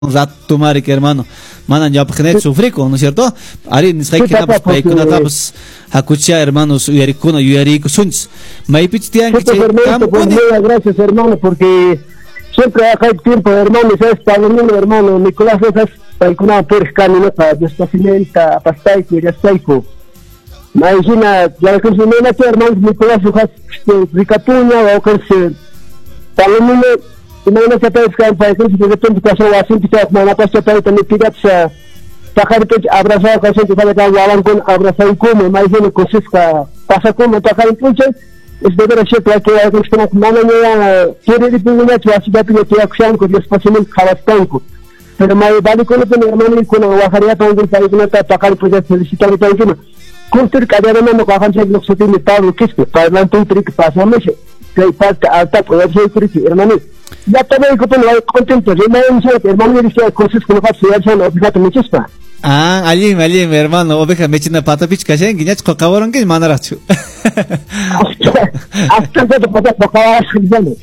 rato mari que hermano manan ya porque sufrico, ¿no es cierto? Ari ni sai que na pues paikuna tabs hakucha hermanos uyarikuna uyariku suns maipich tian que camponi. Gracias hermano porque siempre hay tiempo hermano, sabes para mí hermano Nicolás esas paikuna por camino para despacimenta pastai que ya está hijo. Imagina ya que se me mete hermano Nicolás ujas ricatuña o que se para mí imagina que te escapan para que se te ponga caso así que te manda pasta para te tirar sa tajar que abrazar casi que sale con lavan con abrazar como imagina cosas que pasa como tajar un puche es de verdad que hay que estar manana quiere decir una así que te acción con espacio jalastanco pero mai vale con el hermano y con bajaría para que para que tajar pues felicitar para que construir cada vez no cojan se lo que tiene todo que es para adelante un trick pasa más que parte alta poder ser hermano. Ya también contento, yo me dice hermano me dice cosas que no pasa ya no fíjate mucho está. Ah, allí mi hermano, oveja me china pata pich cachen, que ya te cocaron que manarachu. Hasta que te pasa cocaban ya.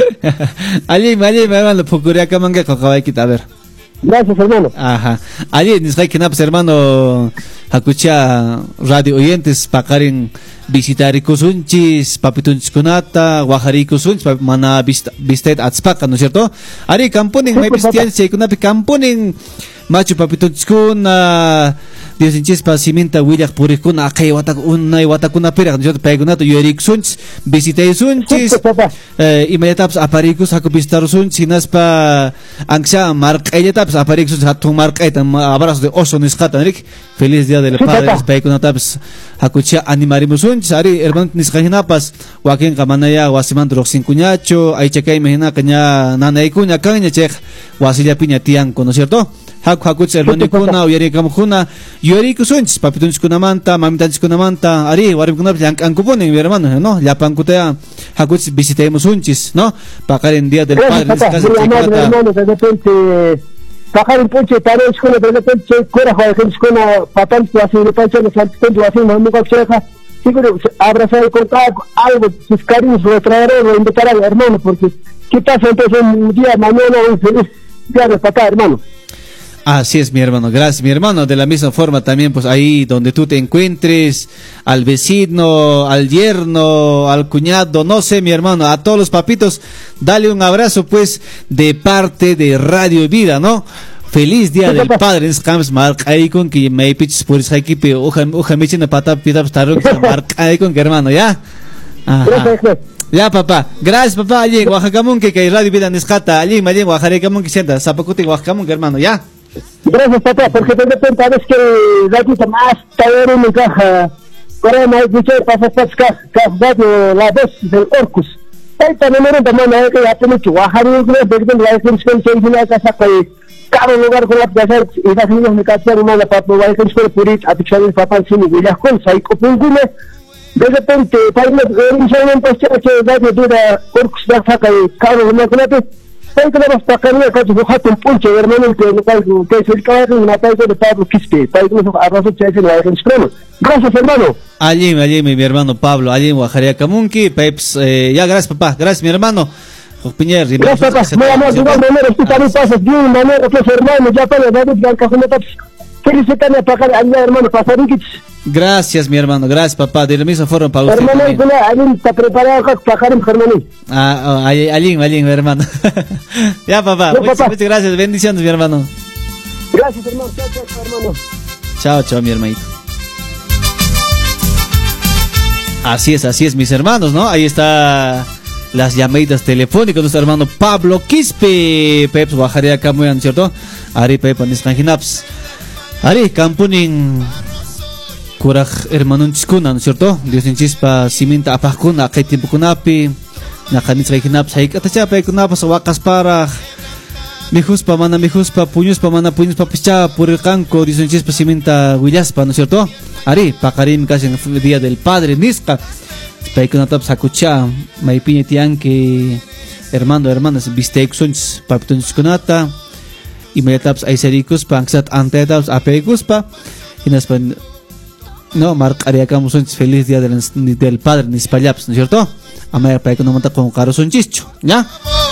Allí mi hermano, procuría que mangue cocaba aquí a ver. Gracias hermano. Ajá. Allí ni sai que naps hermano, hakucha radio oyentes pakarin visitar kusunchis, papitunchis kunata, guajari kusunchis, mana vistet atspaka, ¿no es cierto? Ari camponing may pistian se kunapi camponing machu papitunchis kuna diusinchis pa siminta wilak purikuna akay watak unay watakuna pera, ¿no es cierto? Paigunato yuerik sunchis, visitay sunchis, imayataps aparikus haku visitar sunchis, sinas pa angsha markayataps aparikus hatung markaytan abrazos de oso nisqatan rik. Feliz día del padre, paigunatabs hakucha animarimus Sari hermano niskahinapas wakin kamanaya wasiman droksin kuñacho ay chekay imagina kanya nanay kuña kanya chek wasilla piña tiang ¿no es cierto? Hakuch hermano kuna uyari kamukuna yuri kusunch papitunch kunamanta mamitanch kunamanta ari warim kunap angkuponing mi hermano no llapan kutea hakuch visitemos unchis no pakaren día del padre hermano de repente bajar un puche tare escuela de repente cora joder escuela papán así de pancho de santo así no me cocheja seguro abrazar con algo sus cariños lo traeré lo invitar al hermano porque qué pasa entonces un día mañana un feliz día de papá hermano. Así es mi hermano, gracias mi hermano, de la misma forma también pues ahí donde tú te encuentres, al vecino, al yerno, al cuñado, no sé mi hermano, a todos los papitos, dale un abrazo pues de parte de Radio Vida, ¿no? Feliz día del padre, es Kams Mark Icon que me pitch por esa equipe, oja michina pata pita starro Mark Icon que hermano, ¿ya? Ajá. Ya papá, gracias papá, allí Oaxacamun que Radio Vida nescata, allí Oaxacamun que sienta, zapacuti Oaxacamun que hermano, ¿ya? Gracias papá, porque de repente a veces que Radio más taller en mi caja, para no escuchar pasas la voz del Orcus. Ahí también era también que ya tiene que bajar un grupo de la extensión que hay una casa que cada lugar con la plaza y las niñas me captan una la papá va a ser purit a pichar el papá sin igual con sai copungume de repente para un solo puesto que Radio Vida Orcus da saca cada una con la hay que nos pacaría que se coja un punche hermano que es el caballo una parte de Pablo Quispe para que nos abrazo chaise la extremo. Gracias hermano. Allí mi hermano Pablo, allí en Oaxaca Camunqui, Peps, ya gracias papá, gracias mi hermano. Piñer, gracias papá, de igual manera tú también pasas de una manera que es hermano, ya para David Blanca con etapas. Felicitarme a pagar allá hermano, pasarinquich. Gracias mi hermano, gracias papá, de la misma forma para usted. Hermano, alguien está preparado para pagar hermano. Allí mi hermano. Ya papá, muchas gracias, bendiciones mi hermano. Gracias hermano, chao hermano. Chao mi hermanito. Así es mis hermanos, ¿no? Ahí está las llamaditas telefónicas de nuestro hermano Pablo Quispe, Peps Oaxaca Camuyan, ¿cierto? Ari Pepa Nisnanginaps. Ari Campunin Kuraj hermano Chiskuna, ¿no es cierto? Dios en chispa siminta apakuna, que tiempo kunapi, Nakanitsraikinaps, Haikatachapa, Kunapas, Wakas para Mijuspa, mana Mijuspa, Puñuspa, mana Puñuspa, Picha, Puricanco, Dios en chispa siminta Willaspa, ¿no es cierto? Ari, Pakarim, casi en el día del padre, Niska, Paikunatap Sakucha, Maipiña Tianque, hermanas, Bistec Sons, Papitunchkunata. Y me taps ay sericus pa angsat ante taps apeguspa y nos no marcaríamos un feliz día del padre ni spallaps, ¿no es cierto? A mí para que no monta con caro son chicho, ¿ya?